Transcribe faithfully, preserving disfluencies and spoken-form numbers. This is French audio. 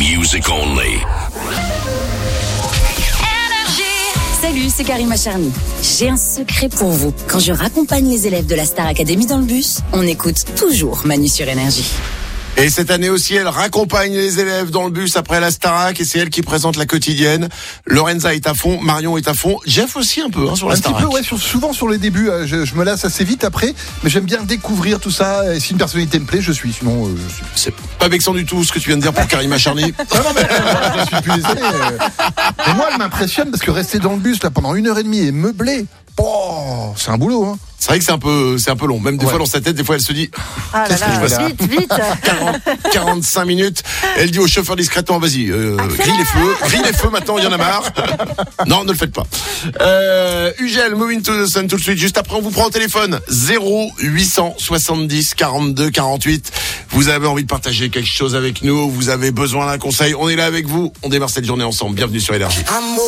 Music only. Salut, c'est Karima Charny. J'ai un secret pour vous. Quand je raccompagne les élèves de la Star Academy dans le bus, on écoute toujours Manu sur Énergie. Et cette année aussi, elle raccompagne les élèves dans le bus après la Starac et c'est elle qui présente la quotidienne. Lorenza est à fond, Marion est à fond, Jeff aussi un peu hein, sur la un Starac. Un petit peu, ouais, sur, souvent sur les débuts, euh, je, je me lasse assez vite après, mais j'aime bien découvrir tout ça. Et si une personnalité me plaît, je suis. Sinon, euh, je suis. C'est pas vexant du tout ce que tu viens de dire pour Karima Charny. Non, non, mais euh, je suis plus désolé. Euh. Et moi, elle m'impressionne parce que rester dans le bus là pendant une heure et demie et meubler, oh, c'est un boulot, hein. C'est vrai que c'est un peu, c'est un peu long. Même des ouais. fois dans sa tête, des fois elle se dit. Ah là là, vite, vite. quarante, quarante-cinq minutes. Elle dit au chauffeur discrètement, vas-y, euh, grille les feux, grille les feux maintenant, il y en a marre. Non, ne le faites pas. Euh, Ugel, Moving to the Sun tout de suite. Juste après, on vous prend au téléphone. zéro huit cent soixante-dix quarante-deux quarante-huit. Vous avez envie de partager quelque chose avec nous. Vous avez besoin d'un conseil. On est là avec vous. On démarre cette journée ensemble. Bienvenue sur Énergie.